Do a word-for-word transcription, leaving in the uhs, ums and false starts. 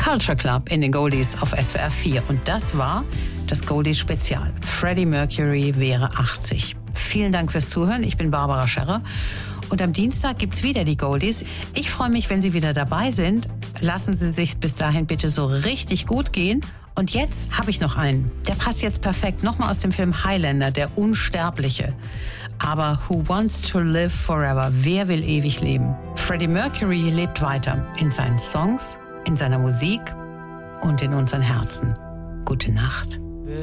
Culture Club in den Goldies auf S W R vier. Und das war das Goldies Spezial. Freddie Mercury wäre achtzig. Vielen Dank fürs Zuhören. Ich bin Barbara Scherrer. Und am Dienstag gibt's wieder die Goldies. Ich freue mich, wenn Sie wieder dabei sind. Lassen Sie sich bis dahin bitte so richtig gut gehen. Und jetzt habe ich noch einen. Der passt jetzt perfekt. Nochmal aus dem Film Highlander, der Unsterbliche. Aber Who Wants to Live Forever? Wer will ewig leben? Freddie Mercury lebt weiter in seinen Songs, in seiner Musik und in unseren Herzen. Gute Nacht.